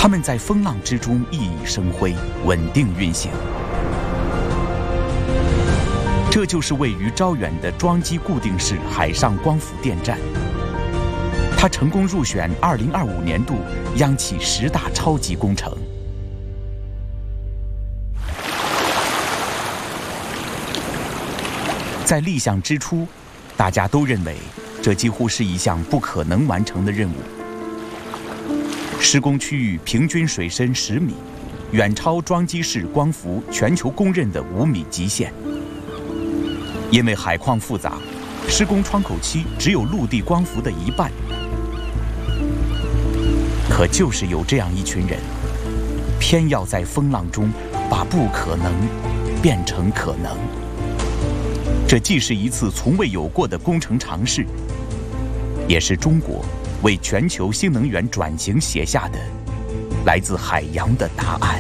他们在风浪之中熠熠生辉，稳定运行。这就是位于招远的桩基固定式海上光伏电站。它成功入选2025年度央企10大超级工程。在立项之初，大家都认为这几乎是一项不可能完成的任务。施工区域平均水深10米，远超桩基式光伏全球公认的5米极限。因为海况复杂，施工窗口期只有陆地光伏的一半。可就是有这样一群人，偏要在风浪中把不可能变成可能。这既是一次从未有过的工程尝试，也是中国为全球新能源转型写下的来自海洋的答案。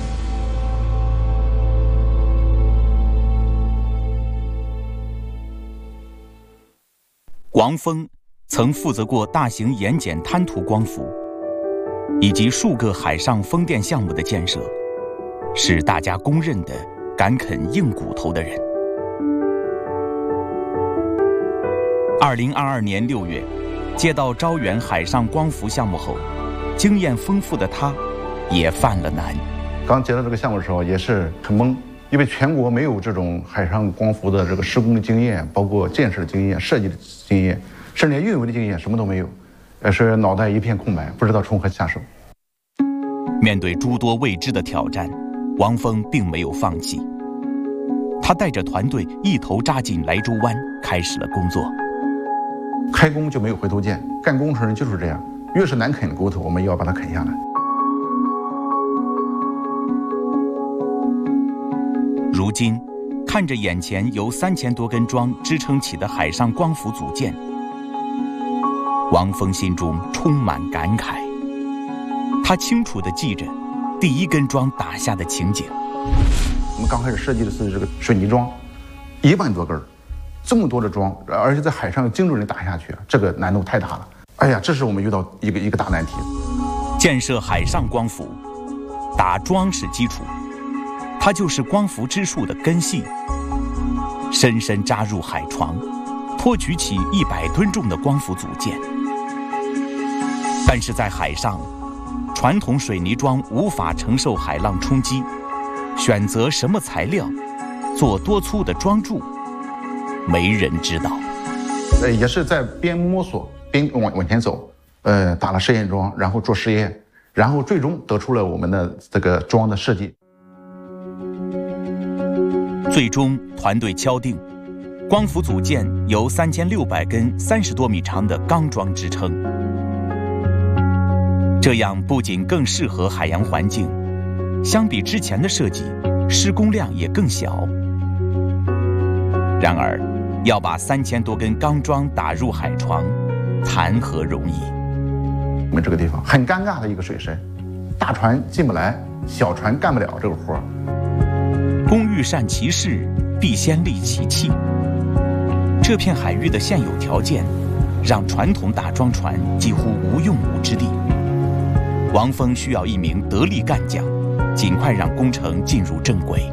王峰曾负责过大型盐碱滩涂光伏以及数个海上风电项目的建设，是大家公认的敢啃硬骨头的人。2022年6月，接到招远海上光伏项目后，经验丰富的他也犯了难。 刚接到这个项目的时候也是很懵，因为全国没有这种海上光伏的这个施工的经验，包括建设的经验、设计的经验，甚至连运维的经验什么都没有，也是脑袋一片空白，不知道从何下手。 面对诸多未知的挑战，王峰并没有放弃。他带着团队一头扎进莱州湾，开始了工作。 开工就没有回头箭，干工程人就是这样，越是难啃的骨头，我们要把它啃下来。 如今，看着眼前由3000多根桩支撑起的海上光伏组件，王峰心中充满感慨。他清楚地记着第一根桩打下的情景。 我们刚开始设计的是这个水泥桩，1万多根，这么多的桩，而且在海上精准地打下去，这个难度太大了。哎呀，这是我们遇到一个大难题。 建设海上光伏，打桩是基础，它就是光伏之树的根系。深深扎入海床，托举起100吨重的光伏组件。但是在海上，传统水泥桩无法承受海浪冲击，选择什么材料，做多粗的桩柱，没人知道。 也是在边摸索边往前走，打了试验桩，然后做实验，然后最终得出了我们的这个桩的设计。 最终团队敲定，光伏组件由3600根30多米长的钢桩支撑。这样不仅更适合海洋环境，相比之前的设计，施工量也更小。然而，要把3000多根钢桩打入海床，谈何容易？ 我们这个地方很尴尬的一个水深，大船进不来，小船干不了这个活。 工欲善其事，必先利其器。这片海域的现有条件，让传统打桩船几乎无用武之地。王峰需要一名得力干将，尽快让工程进入正轨。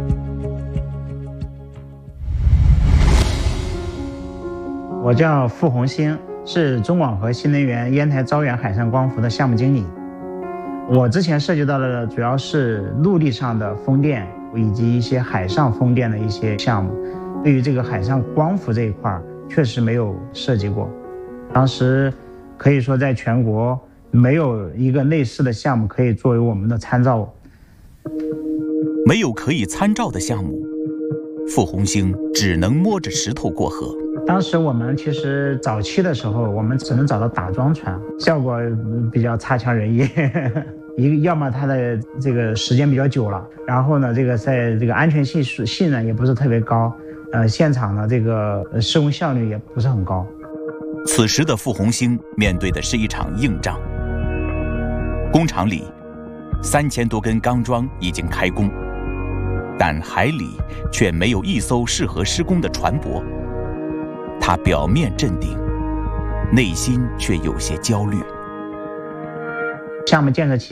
我叫傅红星，是中广核新能源烟台招远海上光伏的项目经理。我之前涉及到的主要是陆地上的风电以及一些海上风电的一些项目，对于这个海上光伏这一块确实没有涉及过。当时可以说在全国没有一个类似的项目可以作为我们的参照。 没有可以参照的项目，傅红星只能摸着石头过河。 当时我们其实早期的时候，我们只能找到打桩船，效果比较差强人意。要么它的这个时间比较久了，然后呢，这个在这个安全性呢也不是特别高，现场的这个施工效率也不是很高。 此时的傅红星面对的是一场硬仗。工厂里3000多根钢桩已经开工，但海里却没有一艘适合施工的船舶。他表面镇定，内心却有些焦虑。 项目建设期